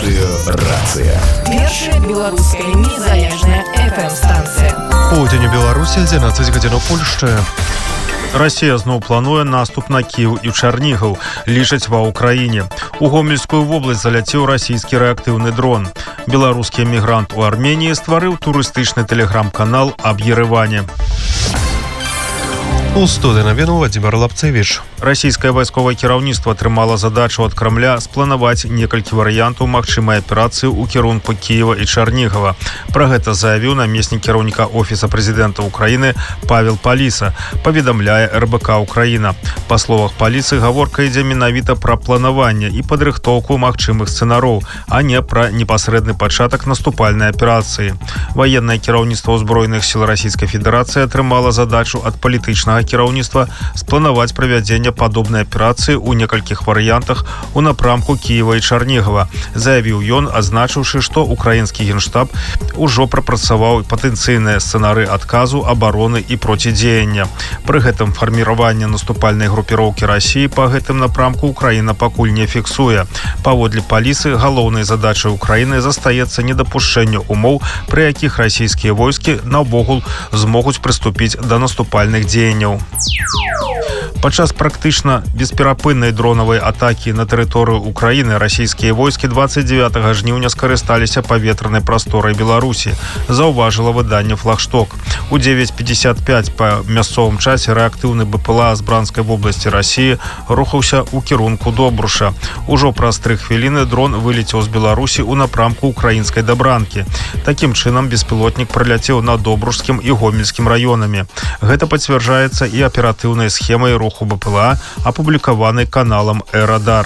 Радыёрацыя. Першая беларуская незалежная FM-станція. Поўдзень у Беларусі, 11 гадзін у Польшчы. Расія зноў плануе наступ на Кіеў і Чарнігаў, лічаць ва ўкраіне. У Гомельскую вобласць заляцеў расійскі рэактыўны дрон. Беларускі эмігрант у Арменіі стварыў турыстычны тэлеграм-канал аб Ерэване. У студыі навіну Владзімир Лапцевіч. Расійскае вайсковае кіраўніцтва атрымала задачу ад Крамля спланаваць некалькі варыянтаў магчымай аперацыі ў кірунку Кіева і Чарнігава. Пра гэта заявіў намеснік кіраўніка офіса прэзідэнта Украіны Павел Паліса, паведамляе РБК Украіна. Па словах Палісы, гаворка ідзе менавіта пра планаванне і падрыхтоўку магчымых сцэнароў, а не пра непасрэдны пачатак наступальнай аперацыі. Ваеннае кіраўніцтва ўзброеных сіл Расійскай Федэрацыі атрымала задачу ад палітычнага кіраўніцтва спланаваць правядзенне падобнай аперацыі ў некалькіх варыянтах у напрамку Кіева і Чарнігава. Заявіў ён, азначыўшы, што украінскі генштаб ужо прапрацаваў патэнцыйныя сцэнары адказу, абароны і процідзеяння. Пры гэтым фарміраванне наступальнай групіроўкі Расіі па гэтым напрамку Украіна пакуль не фіксуе. Паводле Палісы, галоўнай задачай Украіны застаецца недапушчэнне умоў, пры якіх расійскія войскі наогул змогуць прыступіць да наступальных дзеянняў. Падчас практычна бесперапыннай дронавай атакі на тэрыторыю Украіны расійскія войскі 29 жніўня скарысталіся паветранай прасторай Беларусі, заўважыла выданне «Флагшток». У 9:55 па мясцовым часе рэактыўны БПЛА з Бранскай вобласці Расіі рухаўся ў кірунку Добруша. Ужо праз 3 хвіліны дрон вылецеў з Беларусі ў напрамку украінскай Дабранкі. Такім чынам беспілотнік праляцеў над Добрушскім і Гомельскім раёнамі. Гэта пацвярджаецца і аператыўнай схемай руху БПЛА, апублікаванай каналам «Эрадар».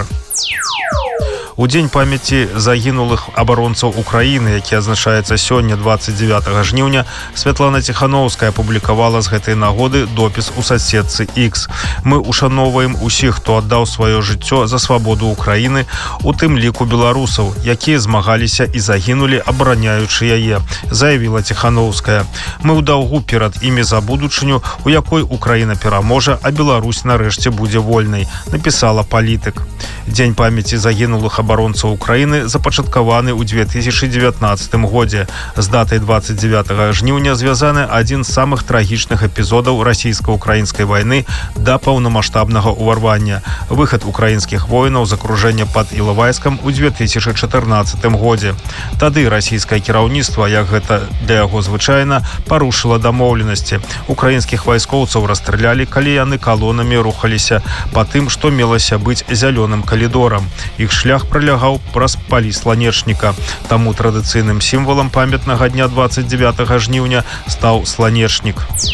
У дзень памяці загінулых абаронцаў Украіны, які адзначаецца сёння 29 жніўня, Святлана Ціхановская апублікавала з гэтай нагоды допіс у соцсетцы X. Мы ушаноўваем усіх, хто аддаў сваё жыццё за свабоду Украіны, у тым ліку беларусаў, якія змагаліся і загінулі, абараняючы яе, заявіла Ціхановская. Мы ў даўгу перад імі за будучыню, у якой Украіна пераможа, а Беларусь нарэшце будзе вольнай, напісала палітык. Дзень памяці загінулых абаронцаў Украіны запачаткаваны ў 2019 годзе. З датай 29 жніўня звязаны адзін з самых трагічных эпізодаў расійска-украінскай вайны да паўнамаштабнага ўварвання. Выхад украінскіх воінаў з акружэння пад Ілавайскам у 2014 годзе. Тады расійскае кіраўніцтва, як гэта для яго звычайна, парушыла дамоўленасці. Украінскіх вайскоўцаў расстралялі, калі яны калонамі рухаліся па тым, што мелася быць зялёным калідорам. Іх шлях пролягаў праз палі Сланечніка. Таму традыцыйным сімвалам памятнага дня 29 жніўня стаў сланечнік.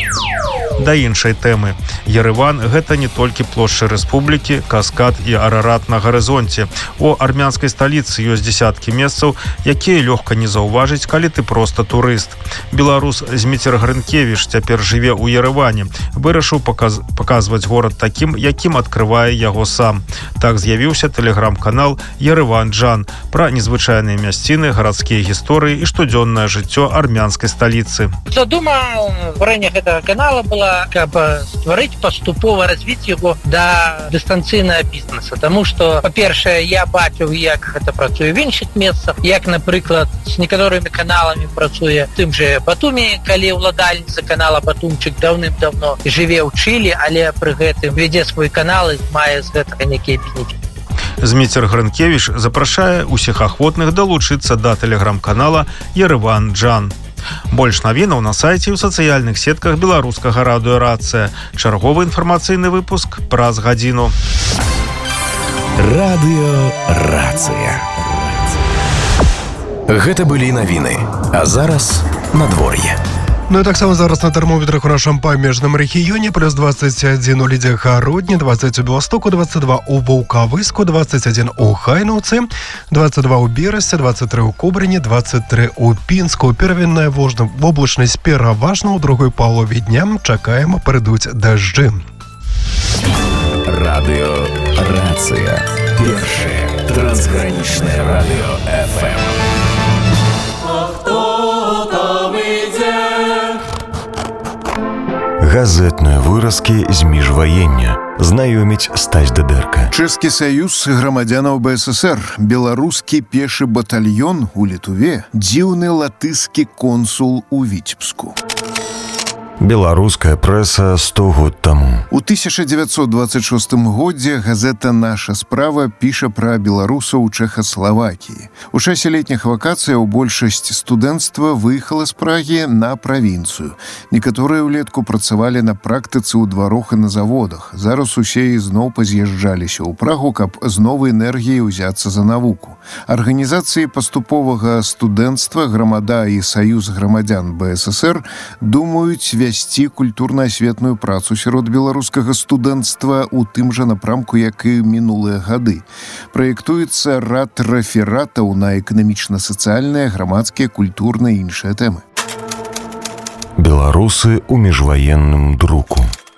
Да іншай тэмы. Ерэван – гэта не толькі плошча рэспублікі, каскад і арарат на гарызонце. У армянскай сталіцы ёсць дзесяткі месцаў, якія лёгка не заўважыць, калі ты проста турыст. Беларус Зміцер Грынкевіч цяпер жыве ў Ерэване. Вырашыў паказваць горад такім, якім адкрывае яго сам. Так з'явіўся тэлеграм-канал «Ерэван Джан» пра незвычайныя мясціны, гарадскія гісторыі і штодзённае жыццё армянскай сталіцы. Задума стварэння гэтага канала была, каб стварыць паступова развіць яго да дыстанцыйнага бізнеса. Таму што, па-першае, я бачыў, як гэта працуе в іншых месцах, як, напрыклад, з некаторымі каналамі працуе тым же Батумі, калі ўладальніца канала Батумчык даўным-даўно жыве ў Чылі, але пры гэтым вядзе свой канал і мае з гэтага нейкія бенефіты. Зміцер Грынкевіч запрашае усіх ахвотных далучыцца да тэлеграм-канала «Ерэван Джан». Больш навінаў на сайце і ў сацыяльных сетках беларускага радыёрацыя. Чарговы інфармацыйны выпуск праз гадзіну. Радыёрацыя. Гэта былі навіны. А зараз надвор'е. Ну і таксама зараз на тэрмометрах у нашым памежным рэгіёне плюс 21 у Лідзе Гародні, 20 у Беластоку, 22 у Ваўкавыску, 21 у Хайнаўцы, 22 у Берасці, 23 у Кобрыні, 23 у Пінску. Первінная воблачнасць пераважна, у другой палове дня чакаем прыйдуць дажджы. Радыёрацыя. Першае трансгранічнае радыё FM. Газетныя выразкі з міжваення. знаёміць Стась Дыдэрка. Чэшскі саюз грамадзянаў БССР, беларускі пешы батальён у Літве, дзіўны латышскі консул у Віцебску. Беларуская прэса 100 год таму. У 1926 годзе газета «Наша справа» піша пра беларусаў у Чэхаславакіі. У часе летніх вакацыяў большасць студэнцтва выехала з Прагі на правінцыю. Некаторыя ўлетку працавалі на практыцы ў дварах і на заводах. Зараз усе ізноў паз'язджаліся ў Прагу, каб з новай энергіяй узяцца за навуку. Арганізацыі паступовага студэнцтва, грамада і саюз грамадзян БССР думаюць весці культурна-асветную працу сярод беларускага студэнцтва ў тым жа напрамку, як і мінулыя гады. Праектуецца рад рэфератаў на эканамічна-сацыяльныя, грамадскія, культурныя і іншыя тэмы. Беларусы ў міжваенным друку.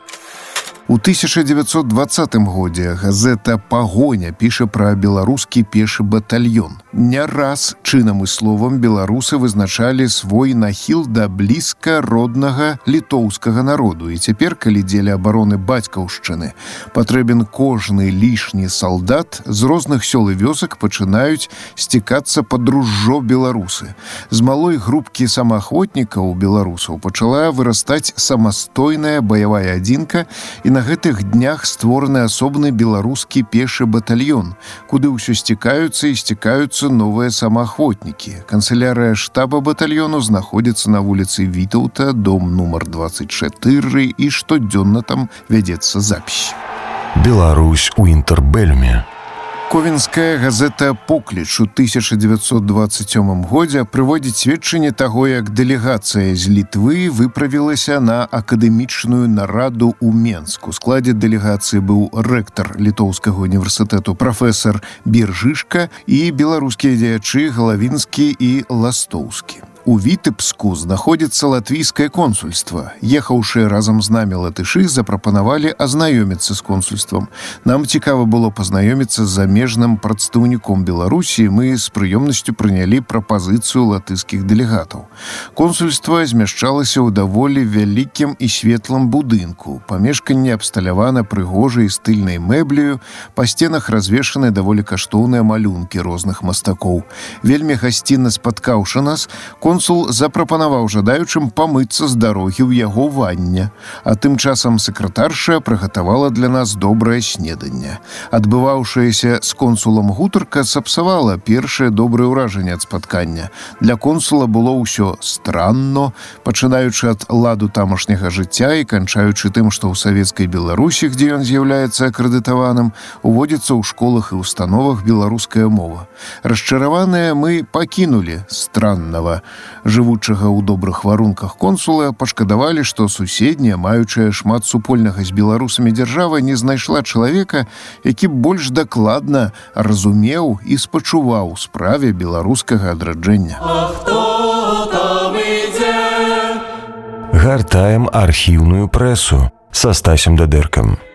У 1920 годзе газета «Пагоня» піша пра беларускі пешы батальён. Не раз чынам і словам беларусы вызначалі свой нахіл да блізка роднага літоўскага народу. І цяпер, калі дзеля абароны бацькаўшчыны патрэбен кожны лішні салдат, з розных сёл і вёсак пачынаюць сцікацца пад ружжо беларусы. З малой групкі самаахвотнікаў беларусаў пачала вырастаць самастойная баявая адзінка, і на гэтых днях створаны асобны беларускі пешы батальён, куды ўсё сцікаюцца і сцікаюцца новыя самаахвотнікі. Канцылярыя штаба батальёну знаходзіцца на вуліцы Вітаўта, дом нумар 24, і штодзённа там вядзецца запіс. Беларусь у інтэрбэлюме. Ковенская газета «Покліч» у 1927 годзе прыводзіць сведчанне таго, як дэлегацыя з Літвы выправілася на акадэмічную нараду ў Менску. У складзе дэлегацыі быў рэктар Літоўскага універсітэту прафесар Біржышка і беларускія дзеячы Галавінскі і Ластоўскі. У Вітэбску знаходзіцца латвійскае консульства. Ехаўшыя разам з намі латышы запрапанавалі азнаёміцца з консульствам. Нам цікава было пазнаёміцца з замежным прадстаўніком Беларусі, мы з прыёмнасцю прынялі прапазіцыю латышскіх дэлегатаў. Консульства змяшчалася ў даволі вялікім і светлым будынку. Памешканне абсталявана прыгожай стыльнай мэбляю, па сценах развешаны даволі каштоўныя малюнкі розных мастакоў. Вельмі гасцінна спаткаўшы нас, консул запрапанаваў жадаючым памыцца з дарогі ў яго ванне, а тым часам сакратарша прыгатавала для нас добрае снеданне. Адбываўшаяся з консулам гутарка сапсавала першае добрае ўражанне ад спаткання. Для консула было ўсё странно, пачынаючы ад ладу тамашняга жыцця і канчаючы тым, што ў савецкай Беларусі, дзе ён з'яўляецца акрэдытаваным, уводзіцца ў школах і установах беларуская мова. Расчараваныя мы пакінулі страннага жывучага ў добрых варунках консула, пашкадавалі, што суседняя, маючая шмат супольнага з беларусамі дзяржава, не знайшла чалавека, які больш дакладна разумеў і спачуваў справе беларускага адраджэння. Гартаем архіўную прэсу са Стасем Дыдэркам.